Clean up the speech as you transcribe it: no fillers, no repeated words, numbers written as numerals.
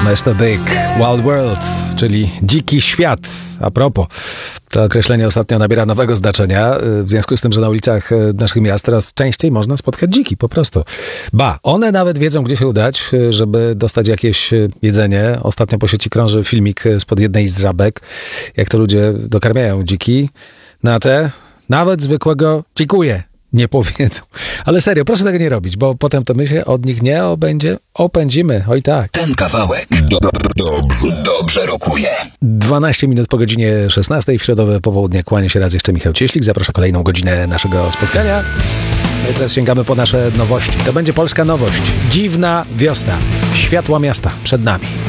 Mr. Big Wild World, czyli dziki świat. A propos, to określenie ostatnio nabiera nowego znaczenia, w związku z tym, że na ulicach naszych miast teraz częściej można spotkać dziki, po prostu. Ba, one nawet wiedzą, gdzie się udać, żeby dostać jakieś jedzenie. Ostatnio po sieci krąży filmik spod jednej z żabek, jak to ludzie dokarmiają dziki. Na te nawet zwykłego dziękuję nie powiedzą. Ale serio, proszę tego nie robić, bo potem to my się od nich nie opędzimy. Oj tak. Ten kawałek dobrze rokuje. 12 minut po godzinie 16 w środowe popołudnie kłania się raz jeszcze Michał Cieślik. Zaprasza kolejną godzinę naszego spotkania. No i teraz sięgamy po nasze nowości. To będzie polska nowość. Dziwna wiosna. Światła miasta przed nami.